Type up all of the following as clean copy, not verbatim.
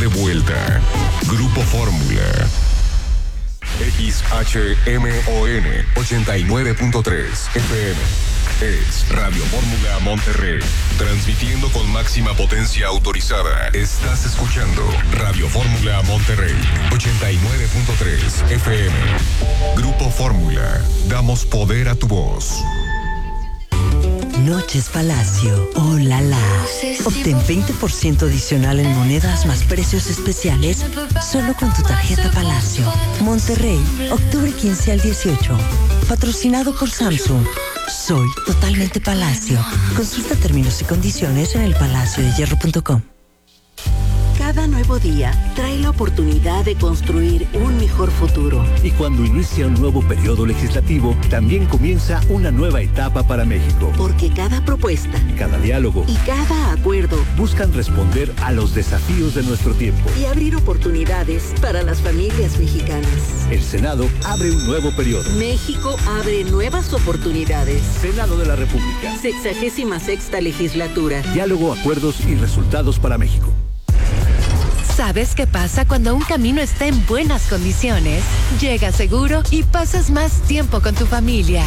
de vuelta. Grupo Fórmula. XHMON 89.3 FM. Es Radio Fórmula Monterrey. Transmitiendo con máxima potencia autorizada. Estás escuchando Radio Fórmula Monterrey 89.3 FM. Grupo Fórmula. Damos poder a tu voz. Noches Palacio. ¡Oh, la la! Obtén 20% adicional en monedas más precios especiales solo con tu tarjeta Palacio. Monterrey, octubre 15 al 18. Patrocinado por Samsung. Soy totalmente Palacio. Consulta términos y condiciones en elpalaciodehierro.com. Cada nuevo día trae la oportunidad de construir un mejor futuro. Y cuando inicia un nuevo periodo legislativo, también comienza una nueva etapa para México. Porque cada propuesta, cada diálogo y cada acuerdo buscan responder a los desafíos de nuestro tiempo y abrir oportunidades para las familias mexicanas. El Senado abre un nuevo periodo. México abre nuevas oportunidades. Senado de la República. 66ª legislatura. Diálogo, acuerdos y resultados para México. ¿Sabes qué pasa cuando un camino está en buenas condiciones? Llegas seguro y pasas más tiempo con tu familia.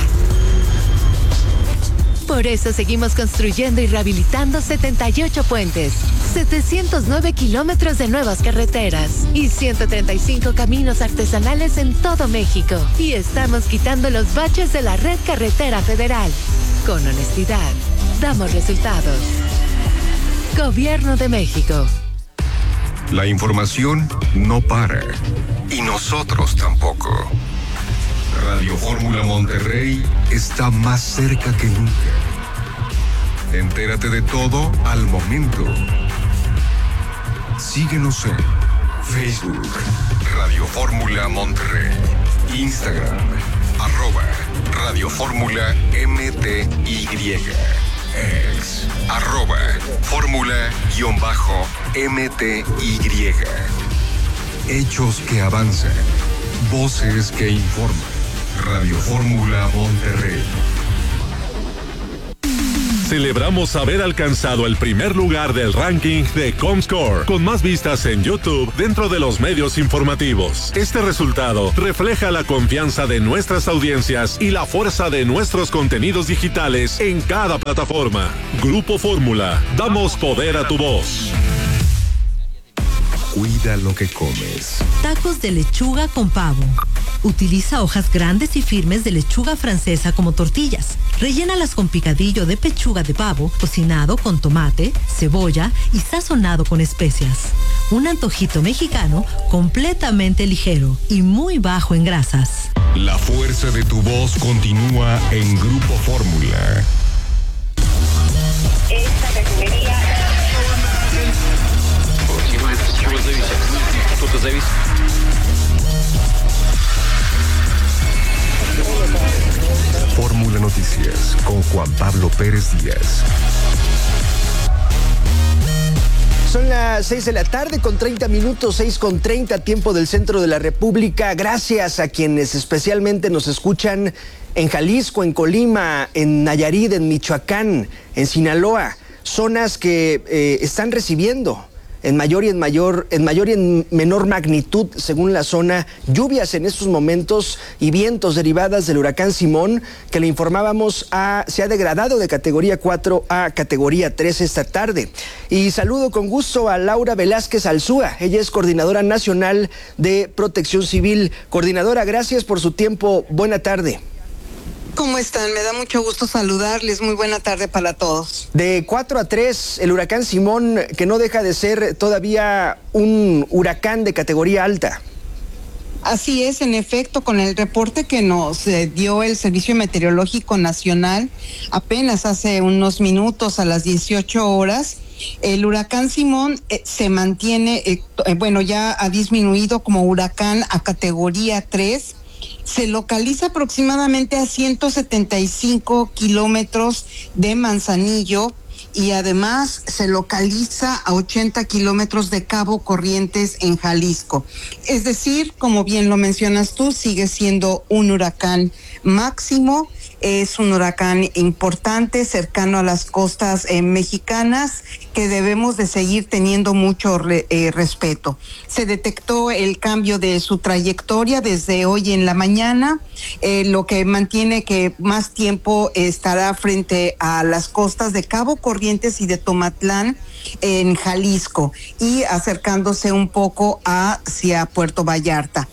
Por eso seguimos construyendo y rehabilitando 78 puentes, 709 kilómetros de nuevas carreteras y 135 caminos artesanales en todo México. Y estamos quitando los baches de la red carretera federal. Con honestidad, damos resultados. Gobierno de México. La información no para. Y nosotros tampoco. Radio Fórmula Monterrey está más cerca que nunca. Entérate de todo al momento. Síguenos en Facebook, Radio Fórmula Monterrey. Instagram, @Radio Fórmula MTY. Ex, @Fórmula_MTY. Hechos que avanzan. Voces que informan. Radio Fórmula Monterrey. Celebramos haber alcanzado el primer lugar del ranking de Comscore, con más vistas en YouTube dentro de los medios informativos. Este resultado refleja la confianza de nuestras audiencias y la fuerza de nuestros contenidos digitales en cada plataforma. Grupo Fórmula, damos poder a tu voz. Cuida lo que comes. Tacos de lechuga con pavo. Utiliza hojas grandes y firmes de lechuga francesa como tortillas. Rellénalas con picadillo de pechuga de pavo, cocinado con tomate, cebolla y sazonado con especias. Un antojito mexicano completamente ligero y muy bajo en grasas. La fuerza de tu voz continúa en Grupo Fórmula. Esta refinería... Fórmula Noticias con Juan Pablo Pérez Díaz. Son las 6 de la tarde con 30 minutos, 6:30, tiempo del centro de la República. Gracias a quienes especialmente nos escuchan en Jalisco, en Colima, en Nayarit, en Michoacán, en Sinaloa. Zonas que están recibiendo en mayor y en menor magnitud, según la zona, lluvias en estos momentos y vientos derivadas del huracán Simón, que le informábamos se ha degradado de categoría 4 a categoría 3 esta tarde. Y saludo con gusto a Laura Velázquez Alzúa, ella es coordinadora nacional de Protección Civil. Coordinadora, gracias por su tiempo, buena tarde. ¿Cómo están? Me da mucho gusto saludarles. Muy buena tarde para todos. De 4 a 3, el huracán Simón, que no deja de ser todavía un huracán de categoría alta. Así es, en efecto, con el reporte que nos dio el Servicio Meteorológico Nacional apenas hace unos minutos, a las 18 horas, el huracán Simón se mantiene, ya ha disminuido como huracán a categoría 3. Se localiza aproximadamente a 175 kilómetros de Manzanillo y además se localiza a 80 kilómetros de Cabo Corrientes en Jalisco. Es decir, como bien lo mencionas tú, sigue siendo un huracán máximo. Es un huracán importante, cercano a las costas mexicanas, que debemos de seguir teniendo mucho respeto. Se detectó el cambio de su trayectoria desde hoy en la mañana, lo que mantiene que más tiempo estará frente a las costas de Cabo Corrientes y de Tomatlán en Jalisco y acercándose un poco hacia Puerto Vallarta.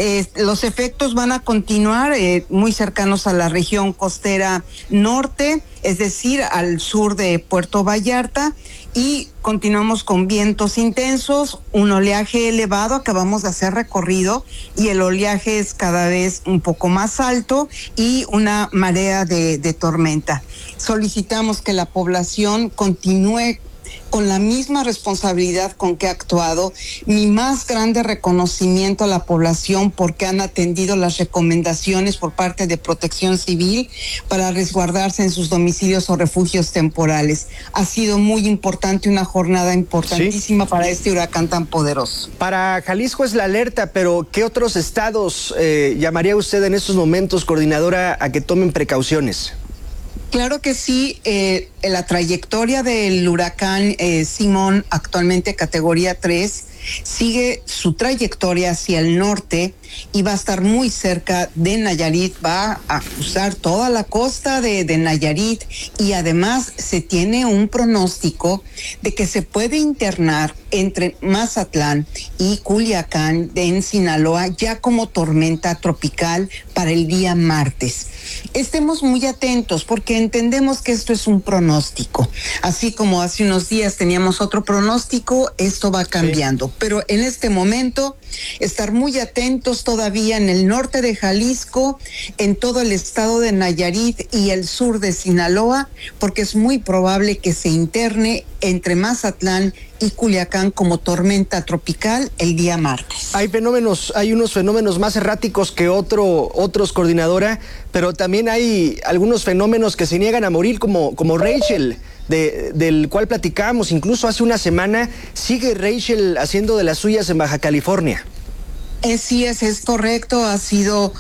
Los efectos van a continuar muy cercanos a la región costera norte, es decir, al sur de Puerto Vallarta, y continuamos con vientos intensos, un oleaje elevado. Acabamos de hacer recorrido y el oleaje es cada vez un poco más alto y una marea de tormenta. Solicitamos que la población continúe con la misma responsabilidad con que ha actuado. Mi más grande reconocimiento a la población porque han atendido las recomendaciones por parte de Protección Civil para resguardarse en sus domicilios o refugios temporales. Ha sido muy importante, una jornada importantísima para este huracán tan poderoso. Para Jalisco es la alerta, pero ¿qué otros estados llamaría usted en estos momentos, coordinadora, a que tomen precauciones? Claro que sí, la trayectoria del huracán Simón, actualmente categoría 3, sigue su trayectoria hacia el norte y va a estar muy cerca de Nayarit, va a cruzar toda la costa de Nayarit, y además se tiene un pronóstico de que se puede internar entre Mazatlán y Culiacán en Sinaloa ya como tormenta tropical para el día martes. Estemos muy atentos porque entendemos que esto es un pronóstico. Así como hace unos días teníamos otro pronóstico, esto va cambiando. Sí. Pero en este momento, estar muy atentos todavía en el norte de Jalisco, en todo el estado de Nayarit y el sur de Sinaloa, porque es muy probable que se interne entre Mazatlán y Culiacán como tormenta tropical el día martes. Hay unos fenómenos más erráticos que otros, coordinadora, pero también hay algunos fenómenos que se niegan a morir, como Rachel, del cual platicábamos incluso hace una semana. Sigue Rachel haciendo de las suyas en Baja California. Sí, es correcto. Ha sido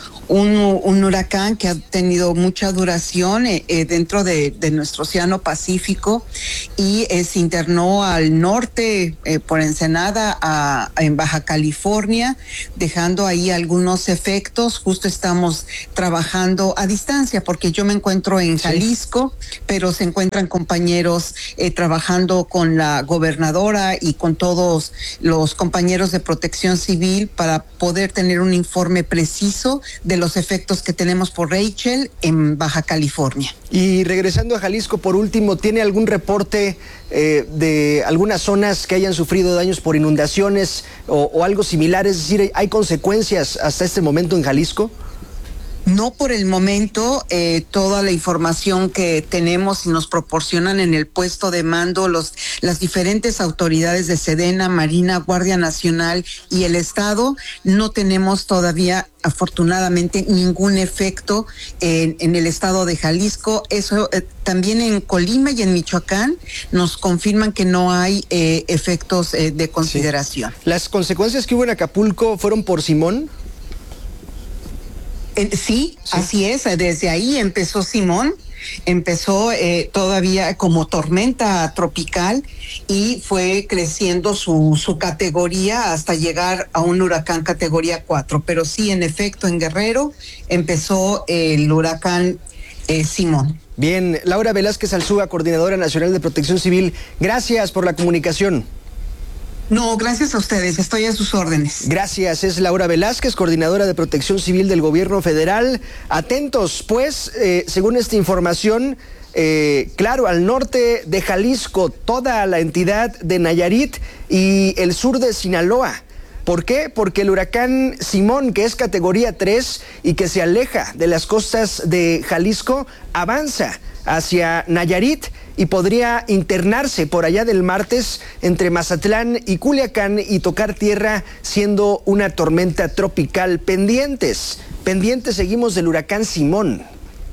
un huracán que ha tenido mucha duración dentro de nuestro océano Pacífico y se internó al norte por Ensenada en Baja California, dejando ahí algunos efectos. Justo estamos trabajando a distancia porque yo me encuentro en Jalisco, pero se encuentran compañeros trabajando con la gobernadora y con todos los compañeros de Protección Civil para poder tener un informe preciso de los efectos que tenemos por Rachel en Baja California. Y regresando a Jalisco, por último, ¿tiene algún reporte de algunas zonas que hayan sufrido daños por inundaciones o algo similar? Es decir, ¿hay consecuencias hasta este momento en Jalisco? No por el momento. Toda la información que tenemos y nos proporcionan en el puesto de mando las diferentes autoridades de Sedena, Marina, Guardia Nacional y el Estado, no tenemos todavía afortunadamente ningún efecto en el estado de Jalisco. Eso también en Colima y en Michoacán nos confirman que no hay efectos de consideración. Sí. ¿Las consecuencias que hubo en Acapulco fueron por Simón? Sí, así es. Desde ahí empezó Simón. Empezó todavía como tormenta tropical y fue creciendo su categoría hasta llegar a un huracán categoría 4. Pero sí, en efecto, en Guerrero empezó el huracán Simón. Bien, Laura Velázquez Alzúa, Coordinadora Nacional de Protección Civil, gracias por la comunicación. No, gracias a ustedes, estoy a sus órdenes. Gracias, es Laura Velázquez, coordinadora de Protección Civil del Gobierno Federal. Atentos, pues, según esta información, claro, al norte de Jalisco, toda la entidad de Nayarit y el sur de Sinaloa. ¿Por qué? Porque el huracán Simón, que es categoría 3 y que se aleja de las costas de Jalisco, avanza hacia Nayarit y podría internarse por allá del martes entre Mazatlán y Culiacán y tocar tierra siendo una tormenta tropical. Pendientes seguimos del huracán Simón.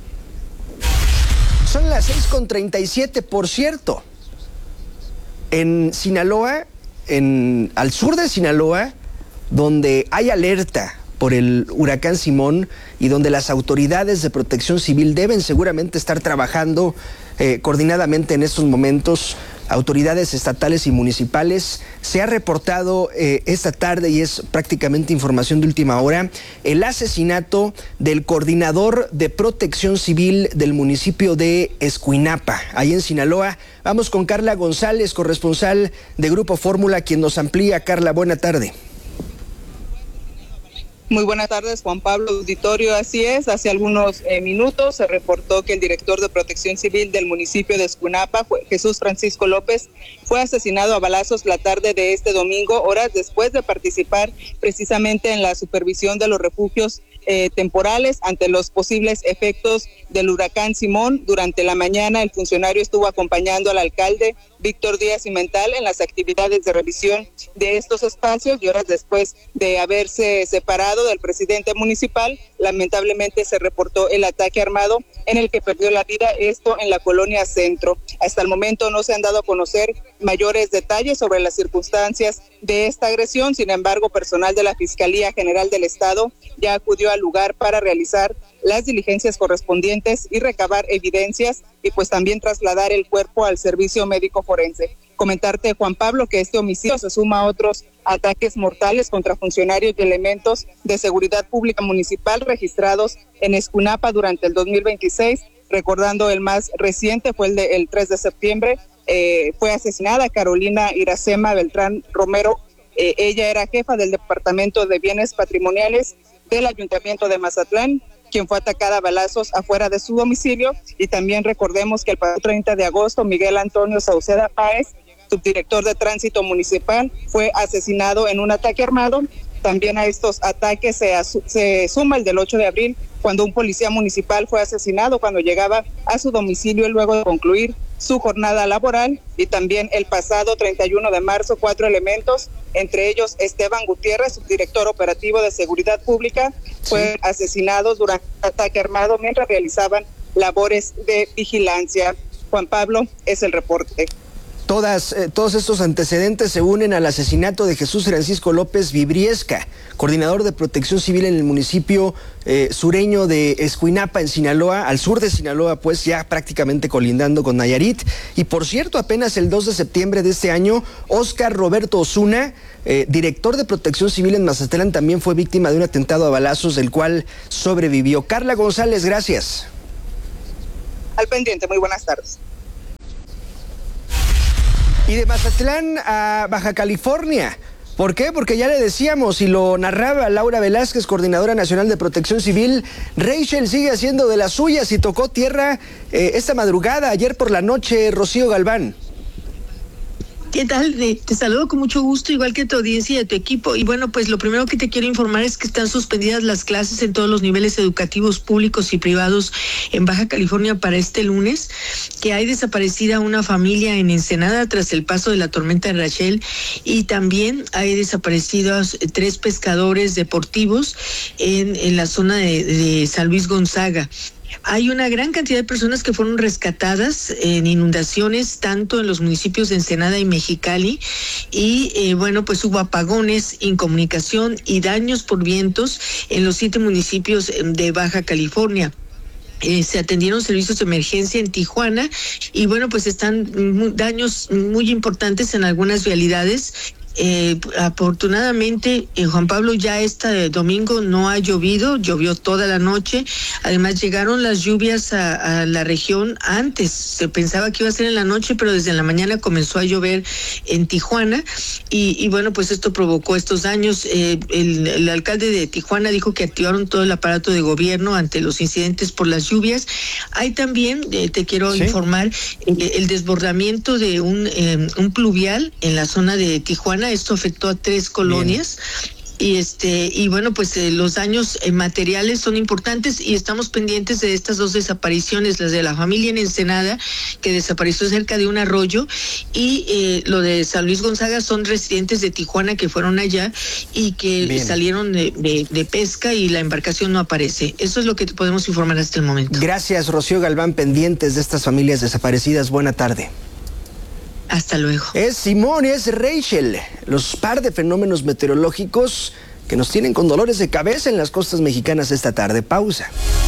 Son las 6:37, por cierto. En Sinaloa, al sur de Sinaloa, donde hay alerta por el huracán Simón y donde las autoridades de protección civil deben seguramente estar trabajando coordinadamente en estos momentos, autoridades estatales y municipales. Se ha reportado esta tarde, y es prácticamente información de última hora, el asesinato del coordinador de protección civil del municipio de Escuinapa, ahí en Sinaloa. Vamos con Carla González, corresponsal de Grupo Fórmula, quien nos amplía. Carla, buena tarde. Muy buenas tardes, Juan Pablo, auditorio. Así es, hace algunos minutos se reportó que el director de Protección Civil del municipio de Escuinapa, Jesús Francisco López, fue asesinado a balazos la tarde de este domingo, horas después de participar precisamente en la supervisión de los refugios temporales ante los posibles efectos del huracán Simón. Durante la mañana, el funcionario estuvo acompañando al alcalde Víctor Díaz Cimental en las actividades de revisión de estos espacios, y horas después de haberse separado del presidente municipal, lamentablemente se reportó el ataque armado en el que perdió la vida, esto en la colonia Centro. Hasta el momento no se han dado a conocer mayores detalles sobre las circunstancias de esta agresión. Sin embargo, personal de la Fiscalía General del Estado ya acudió al lugar para realizar las diligencias correspondientes y recabar evidencias, y pues también trasladar el cuerpo al servicio médico forense. Comentarte, Juan Pablo, que este homicidio se suma a otros ataques mortales contra funcionarios y elementos de seguridad pública municipal registrados en Escuinapa durante el 2026. Recordando el más reciente, fue el 3 de septiembre, fue asesinada Carolina Iracema Beltrán Romero. Ella era jefa del Departamento de Bienes Patrimoniales del Ayuntamiento de Mazatlán, quien fue atacada a balazos afuera de su domicilio. Y también recordemos que el pasado 30 de agosto, Miguel Antonio Sauceda Páez, subdirector de Tránsito Municipal, fue asesinado en un ataque armado. También a estos ataques se suma el del 8 de abril, cuando un policía municipal fue asesinado cuando llegaba a su domicilio luego de concluir su jornada laboral. Y también el pasado 31 de marzo, 4 elementos, entre ellos Esteban Gutiérrez, subdirector operativo de Seguridad Pública, fueron asesinados durante un ataque armado mientras realizaban labores de vigilancia. Juan Pablo, es el reporte. Todos estos antecedentes se unen al asesinato de Jesús Francisco López Vibriesca, coordinador de protección civil en el municipio sureño de Escuinapa, en Sinaloa, al sur de Sinaloa, pues ya prácticamente colindando con Nayarit. Y por cierto, apenas el 2 de septiembre de este año, Óscar Roberto Osuna, director de protección civil en Mazatlán, también fue víctima de un atentado a balazos, del cual sobrevivió. Carla González, gracias. Al pendiente, muy buenas tardes. Y de Mazatlán a Baja California. ¿Por qué? Porque ya le decíamos, y lo narraba Laura Velázquez, coordinadora nacional de protección civil, Rachel sigue haciendo de las suyas y tocó tierra esta madrugada, ayer por la noche. Rocío Galván. ¿Qué tal? Te saludo con mucho gusto, igual que tu audiencia y a tu equipo. Y bueno, pues lo primero que te quiero informar es que están suspendidas las clases en todos los niveles educativos públicos y privados en Baja California para este lunes, que hay desaparecida una familia en Ensenada tras el paso de la tormenta Rachel, y también hay desaparecidos 3 pescadores deportivos en la zona de San Luis Gonzaga. Hay una gran cantidad de personas que fueron rescatadas en inundaciones, tanto en los municipios de Ensenada y Mexicali, y bueno, pues hubo apagones, incomunicación y daños por vientos en los 7 municipios de Baja California. Se atendieron servicios de emergencia en Tijuana, y bueno, pues están daños muy importantes en algunas vialidades. Afortunadamente, Juan Pablo, ya este domingo no ha llovido, llovió toda la noche. Además, llegaron las lluvias a la región antes. Se pensaba que iba a ser en la noche, pero desde la mañana comenzó a llover en Tijuana, y bueno, pues esto provocó estos daños. El alcalde de Tijuana dijo que activaron todo el aparato de gobierno ante los incidentes por las lluvias. Hay también, te quiero informar, el desbordamiento de un pluvial en la zona de Tijuana. Esto afectó a 3 colonias. Y bueno, pues los daños materiales son importantes, y estamos pendientes de estas 2 desapariciones, las de la familia en Ensenada, que desapareció cerca de un arroyo, y lo de San Luis Gonzaga son residentes de Tijuana que fueron allá y que salieron de pesca, y la embarcación no aparece. Eso es lo que te podemos informar hasta el momento. Gracias, Rocío Galván, pendientes de estas familias desaparecidas. Buena tarde. Hasta luego. Es Simón y es Rachel, los par de fenómenos meteorológicos que nos tienen con dolores de cabeza en las costas mexicanas esta tarde. Pausa.